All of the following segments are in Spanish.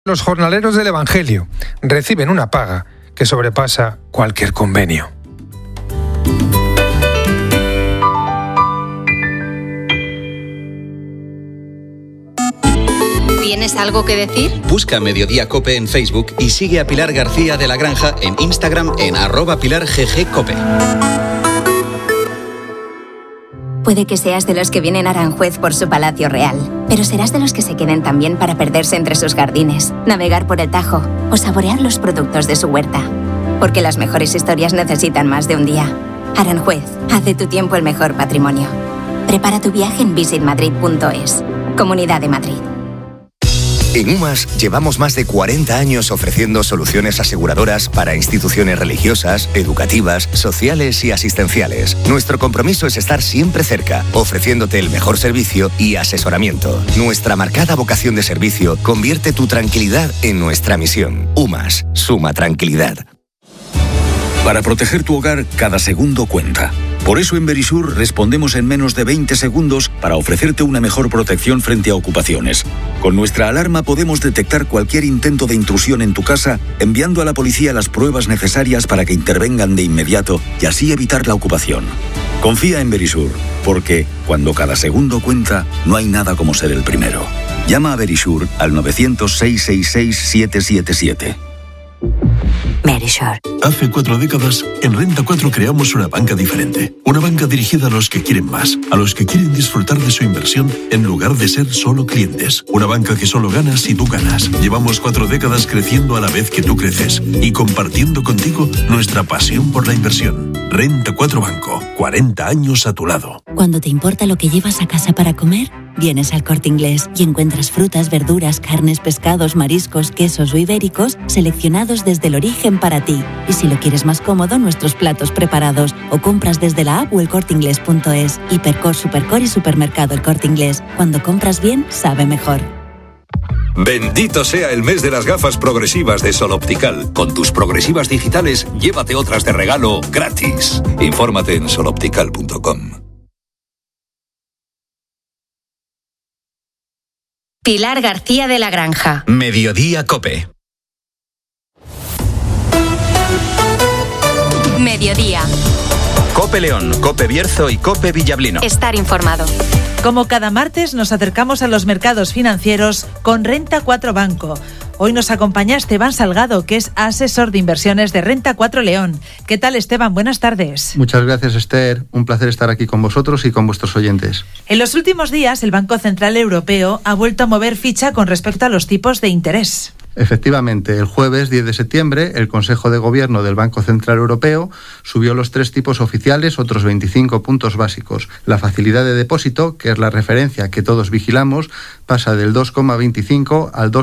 Los jornaleros del Evangelio reciben una paga que sobrepasa cualquier convenio. ¿Tienes algo que decir? Busca Mediodía Cope en Facebook y sigue a Pilar García de la Granja en Instagram en @PilarGGCope. Puede que seas de los que vienen a Aranjuez por su palacio real, pero serás de los que se queden también para perderse entre sus jardines, navegar por el Tajo o saborear los productos de su huerta. Porque las mejores historias necesitan más de un día. Aranjuez, haz de tu tiempo el mejor patrimonio. Prepara tu viaje en visitmadrid.es. Comunidad de Madrid. En UMAS llevamos más de 40 años ofreciendo soluciones aseguradoras para instituciones religiosas, educativas, sociales y asistenciales. Nuestro compromiso es estar siempre cerca, ofreciéndote el mejor servicio y asesoramiento. Nuestra marcada vocación de servicio convierte tu tranquilidad en nuestra misión. UMAS, suma tranquilidad. Para proteger tu hogar, cada segundo cuenta. Por eso en Verisur respondemos en menos de 20 segundos para ofrecerte una mejor protección frente a ocupaciones. Con nuestra alarma podemos detectar cualquier intento de intrusión en tu casa, enviando a la policía las pruebas necesarias para que intervengan de inmediato y así evitar la ocupación. Confía en Verisur, porque cuando cada segundo cuenta, no hay nada como ser el primero. Llama a Verisur al 900-666-777. Verisur. Hace 4 décadas, en Renta 4 creamos una banca diferente. Una banca dirigida a los que quieren más, a los que quieren disfrutar de su inversión en lugar de ser solo clientes. Una banca que solo gana si tú ganas. Llevamos 4 décadas creciendo a la vez que tú creces y compartiendo contigo nuestra pasión por la inversión. Renta 4 Banco, 40 años a tu lado. Cuando te importa lo que llevas a casa para comer, vienes al Corte Inglés y encuentras frutas, verduras, carnes, pescados, mariscos, quesos o ibéricos seleccionados desde el origen para ti. Y si lo quieres más cómodo, nuestros platos preparados o compras desde la app o elcorteinglés.es. Hipercor, Supercor y Supermercado El Corte Inglés. Cuando compras bien, sabe mejor. Bendito sea el mes de las gafas progresivas de Sol Optical. Con tus progresivas digitales, llévate otras de regalo gratis. Infórmate en soloptical.com. Pilar García de la Granja. Mediodía Cope. Mediodía. Cope León, Cope Bierzo y Cope Villablino. Estar informado. Como cada martes nos acercamos a los mercados financieros con Renta 4 Banco. Hoy nos acompaña Esteban Salgado, que es asesor de inversiones de Renta 4 León. ¿Qué tal, Esteban? Buenas tardes. Muchas gracias, Esther. Un placer estar aquí con vosotros y con vuestros oyentes. En los últimos días, el Banco Central Europeo ha vuelto a mover ficha con respecto a los tipos de interés. Efectivamente, el jueves 10 de septiembre, el Consejo de Gobierno del Banco Central Europeo subió los 3 tipos oficiales otros 25 puntos básicos. La facilidad de depósito, que es la referencia que todos vigilamos, pasa del 2,25 al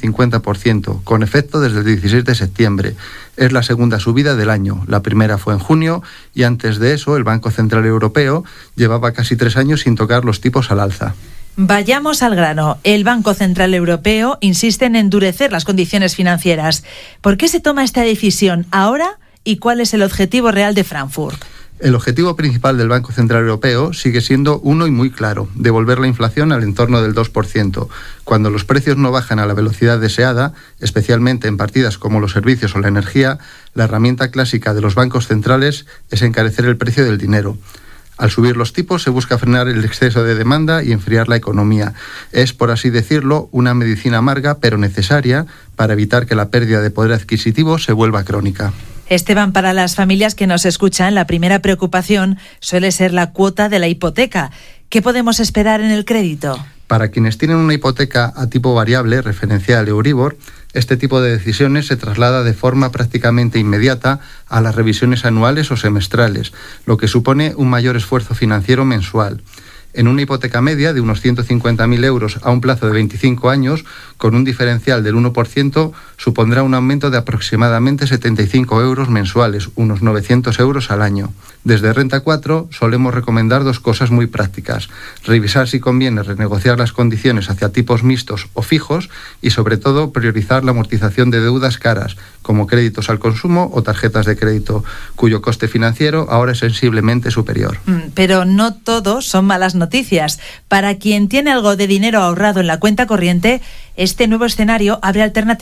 2,50%, con efecto desde el 16 de septiembre. Es la segunda subida del año. La primera fue en junio y antes de eso el Banco Central Europeo llevaba casi 3 años sin tocar los tipos al alza. Vayamos al grano. El Banco Central Europeo insiste en endurecer las condiciones financieras. ¿Por qué se toma esta decisión ahora y cuál es el objetivo real de Frankfurt? El objetivo principal del Banco Central Europeo sigue siendo uno y muy claro: devolver la inflación al entorno del 2%. Cuando los precios no bajan a la velocidad deseada, especialmente en partidas como los servicios o la energía, la herramienta clásica de los bancos centrales es encarecer el precio del dinero. Al subir los tipos se busca frenar el exceso de demanda y enfriar la economía. Es, por así decirlo, una medicina amarga pero necesaria para evitar que la pérdida de poder adquisitivo se vuelva crónica. Esteban, para las familias que nos escuchan, la primera preocupación suele ser la cuota de la hipoteca. ¿Qué podemos esperar en el crédito? Para quienes tienen una hipoteca a tipo variable, referencial al Euribor, este tipo de decisiones se traslada de forma prácticamente inmediata a las revisiones anuales o semestrales, lo que supone un mayor esfuerzo financiero mensual. En una hipoteca media de unos 150.000 euros a un plazo de 25 años, con un diferencial del 1%, supondrá un aumento de aproximadamente 75 euros mensuales, unos 900 euros al año. Desde Renta 4 solemos recomendar 2 cosas muy prácticas: revisar si conviene renegociar las condiciones hacia tipos mixtos o fijos y, sobre todo, priorizar la amortización de deudas caras, como créditos al consumo o tarjetas de crédito, cuyo coste financiero ahora es sensiblemente superior. Pero no todo son malas noticias. Para quien tiene algo de dinero ahorrado en la cuenta corriente, este nuevo escenario abre alternativas